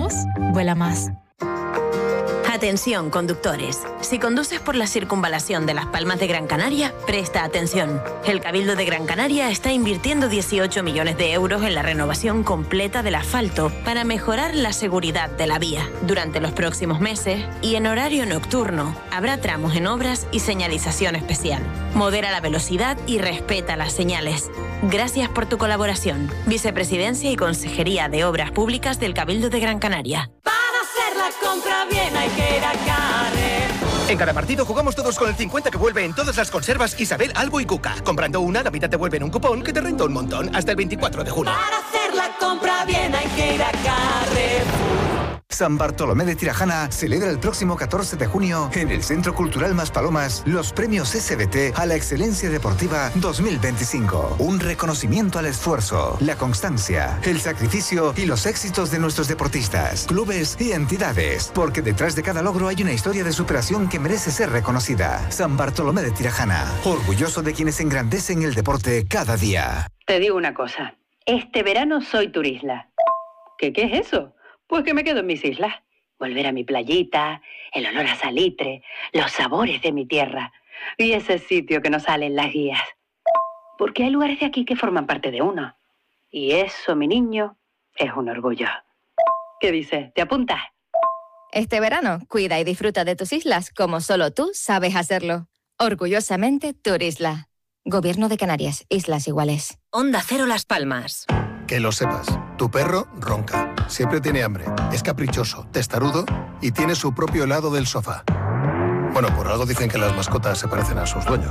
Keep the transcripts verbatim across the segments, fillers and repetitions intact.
Airbus vuela más. Atención, conductores. Si conduces por la circunvalación de Las Palmas de Gran Canaria, presta atención. El Cabildo de Gran Canaria está invirtiendo dieciocho millones de euros en la renovación completa del asfalto para mejorar la seguridad de la vía. Durante los próximos meses y en horario nocturno, habrá tramos en obras y señalización especial. Modera la velocidad y respeta las señales. Gracias por tu colaboración. Vicepresidencia y Consejería de Obras Públicas del Cabildo de Gran Canaria. La compra bien hay que ir a Carrefour. En cada partido jugamos todos con el cincuenta que vuelve en todas las conservas Isabel, Albo y Cuca. Comprando una, la mitad te vuelve en un cupón que te renta un montón hasta el veinticuatro de junio. Para hacer la compra bien hay que ir a Carrefour. San Bartolomé de Tirajana celebra el próximo catorce de junio en el Centro Cultural Maspalomas los premios S B T a la Excelencia Deportiva dos mil veinticinco. Un reconocimiento al esfuerzo, la constancia, el sacrificio y los éxitos de nuestros deportistas, clubes y entidades. Porque detrás de cada logro hay una historia de superación que merece ser reconocida. San Bartolomé de Tirajana, orgulloso de quienes engrandecen el deporte cada día. Te digo una cosa, este verano soy turisla. ¿Qué, qué es eso? Pues que me quedo en mis islas. Volver a mi playita, el olor a salitre, los sabores de mi tierra y ese sitio que no sale en las guías. Porque hay lugares de aquí que forman parte de uno. Y eso, mi niño, es un orgullo. ¿Qué dices? ¿Te apuntas? Este verano, cuida y disfruta de tus islas como solo tú sabes hacerlo. Orgullosamente Turisla. Gobierno de Canarias, Islas Iguales. Onda Cero Las Palmas. Que lo sepas, tu perro ronca, siempre tiene hambre, es caprichoso, testarudo y tiene su propio helado del sofá. Bueno, por algo dicen que las mascotas se parecen a sus dueños.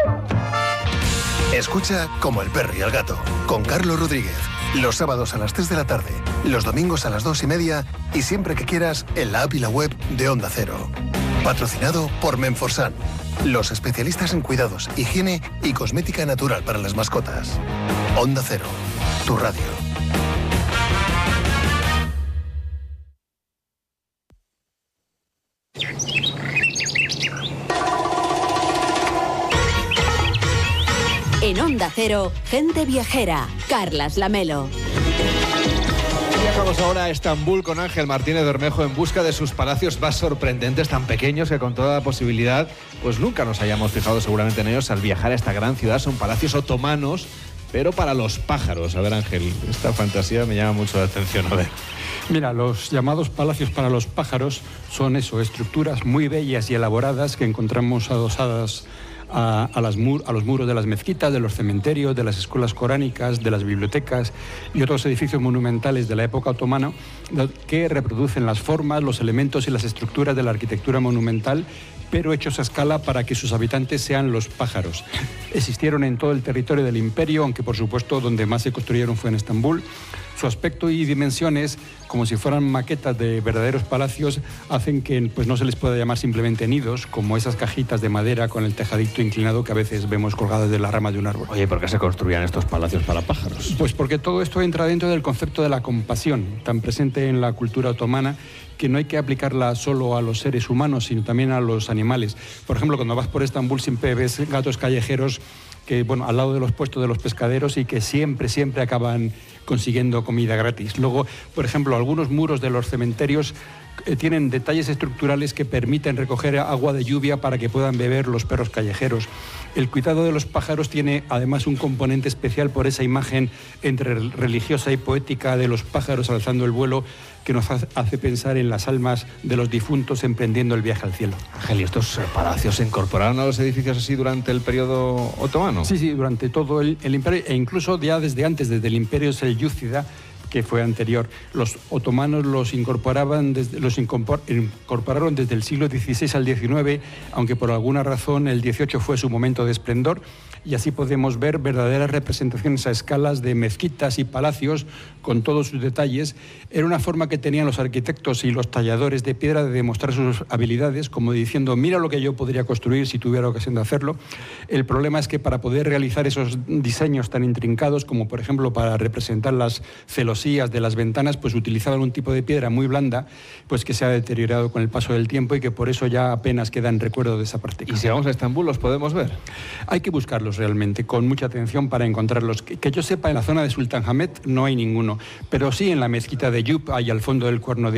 Escucha Como el perro y el gato, con Carlos Rodríguez. Los sábados a las tres de la tarde, los domingos a las dos y media y siempre que quieras en la app y la web de Onda Cero. Patrocinado por Menforsan, los especialistas en cuidados, higiene y cosmética natural para las mascotas. Onda Cero, tu radio. En Onda Cero, Gente Viajera, Carlas Lamelo. Viajamos ahora a Estambul con Ángel Martínez Bermejo en busca de sus palacios más sorprendentes, tan pequeños que con toda posibilidad pues nunca nos hayamos fijado seguramente en ellos al viajar a esta gran ciudad. Son palacios otomanos, pero para los pájaros. A ver, Ángel, esta fantasía me llama mucho la atención. A ver. Mira, los llamados palacios para los pájaros son eso, estructuras muy bellas y elaboradas que encontramos adosadas A, a, las mur, a los muros de las mezquitas, de los cementerios, de las escuelas coránicas, de las bibliotecas y otros edificios monumentales de la época otomana que reproducen las formas, los elementos y las estructuras de la arquitectura monumental, pero hechos a escala para que sus habitantes sean los pájaros. Existieron en todo el territorio del imperio, aunque por supuesto donde más se construyeron fue en Estambul. Su aspecto y dimensiones, como si fueran maquetas de verdaderos palacios, hacen que pues, no se les pueda llamar simplemente nidos, como esas cajitas de madera con el tejadito inclinado que a veces vemos colgadas de la rama de un árbol. Oye, ¿por qué se construían estos palacios para pájaros? Pues porque todo esto entra dentro del concepto de la compasión, tan presente en la cultura otomana, que no hay que aplicarla solo a los seres humanos, sino también a los animales. Por ejemplo, cuando vas por Estambul siempre ves gatos callejeros que, bueno, al lado de los puestos de los pescaderos y que siempre, siempre acaban consiguiendo comida gratis. Luego, por ejemplo, algunos muros de los cementerios eh, tienen detalles estructurales que permiten recoger agua de lluvia para que puedan beber los perros callejeros. El cuidado de los pájaros tiene además un componente especial por esa imagen entre religiosa y poética de los pájaros alzando el vuelo que nos hace pensar en las almas de los difuntos emprendiendo el viaje al cielo. Ángel, ¿y estos palacios se incorporaron a los edificios así durante el periodo otomano? Sí, sí, durante todo el, el imperio, e incluso ya desde antes, desde el imperio selyúcida, que fue anterior. Los otomanos los incorporaban desde, los incorporaron desde el siglo dieciséis al diecinueve, aunque por alguna razón el dieciocho fue su momento de esplendor, y así podemos ver verdaderas representaciones a escalas de mezquitas y palacios con todos sus detalles. Era una forma que tenían los arquitectos y los talladores de piedra de demostrar sus habilidades, como diciendo, mira lo que yo podría construir si tuviera ocasión de hacerlo. El problema es que para poder realizar esos diseños tan intrincados, como por ejemplo para representar las celosías de las ventanas, pues utilizaban un tipo de piedra muy blanda, pues que se ha deteriorado con el paso del tiempo y que por eso ya apenas queda en recuerdo de esa práctica. ¿Y si vamos a Estambul los podemos ver? Hay que buscarlos realmente, con mucha atención para encontrarlos. Que, que yo sepa, en la zona de Sultanahmet no hay ninguno, pero sí en la mezquita de Yup, ahí al fondo del Cuerno de